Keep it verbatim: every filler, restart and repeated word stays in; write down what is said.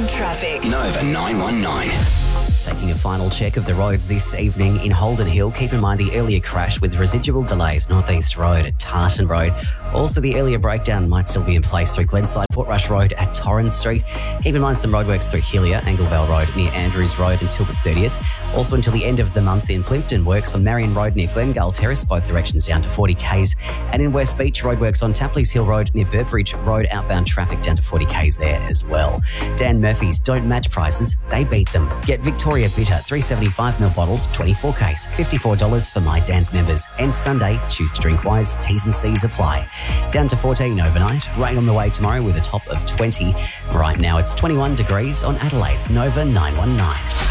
Adelaide traffic. Nova nine one nine. Taking a final check of the roads this evening in Holden Hill. Keep in mind the earlier crash with residual delays, Northeast Road at Tartan Road. Also, the earlier breakdown might still be in place through Glenside Portrush Road at Torrens Street. Keep in mind some roadworks through Hillier, Anglevale Road near Andrews Road until the thirtieth. Also until the end of the month in Plimpton, works on Marion Road near Glengull Terrace, both directions down to forty kays. And in West Beach, roadworks on Tapleys Hill Road near Burbridge Road, outbound traffic down to forty kays there as well. Dan Murphy's don't match prices, they beat them. Get Victoria Bitter three seventy-five ml bottles, twenty-four kays, fifty-four dollars for My Dan's members. And Sunday, choose to drink wise, T's and C's apply. Down to fourteen overnight, rain on the way tomorrow with a top of twenty. Right now it's twenty-one degrees on Adelaide's Nova nine one nine.